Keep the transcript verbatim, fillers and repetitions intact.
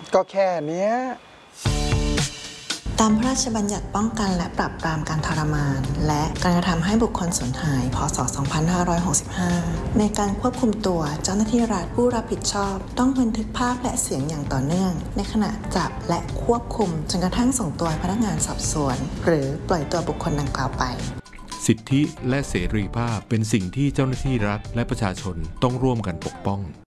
ก็แค่เนี้ยตามพระราชบัญญัติป้องกันและปราบปรามการทรมานและการกระทำให้บุคคลสูญหายพ.ศ. สองพันห้าร้อยหกสิบห้า ในการควบคุมตัวเจ้าหน้าที่รัฐผู้รับผิดชอบต้องบันทึกภาพและเสียงอย่างต่อเนื่องในขณะจับและควบคุมจนกระทั่งส่งตัวพนักงานสอบสวนหรือปล่อยตัวบุคคลดังกล่าวไปสิทธิและเสรีภาพเป็นสิ่งที่เจ้าหน้าที่รัฐและประชาชนต้องร่วมกันปกป้อง